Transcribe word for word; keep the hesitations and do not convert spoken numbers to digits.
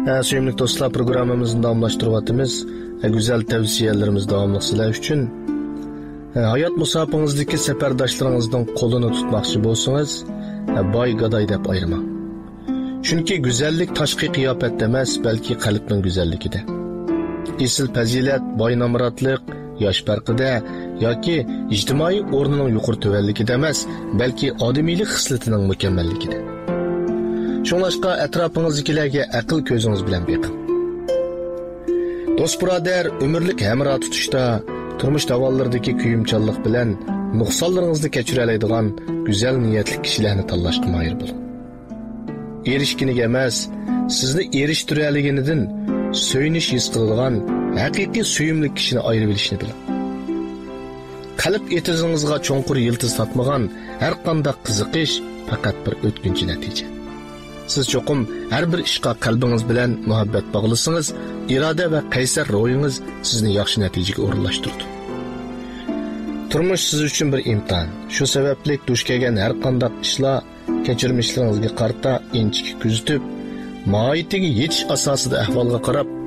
Suyumli dostlar, programımızı davamlaştırıvatımız. Güzel tavsiyelerimiz davamlıq sizler üçün. Hayat musafınızdaki seferdaşlarınızdan kolunu tutmakçı bolsanız, bay gaday dep ayırma. Çünkü güzellik taşqi kıyafet demez, belki kalbin güzelliği de. Esil fazilet, boy namratlık, yaş farkıda yoki ijtimoiy o'rnining yuqori tuvanligi demez, belki odamiylik xislatining mukammalligida. Shunlashqa atrofingizdagilarga aql ko'zingiz bilan beqing. Do'st birodar, umrlik hamroh tutishda, turmush davollardagi kuyimchanlik bilan nuqsonlaringizni kechira oladigan go'zal niyatli kishilarni tanlashga moyil bo'ling. Erishginiga emas, sizni erishtiraligidan so'yinish his qiladigan haqiqiy suyumli kishini ayirib olishni biling. Qalb etizingizga cho'nqur yiltiz tatmagan har qanday qiziqish faqat bir o'tkinchi natija. Siz cho'qim har bir ishga qalbingiz bilan muhabbat bog'lasangiz, iroda va qaysar ruhingiz sizni yaxshi natijaga o'rinlashtiradi. Turmush siz uchun bir imtihon. Shu sababli duch kelgan har qanday ishlar kechirmishlaringizga qarata inchik kuzatib, mohiyatiga yetish asosida ahvolga qarab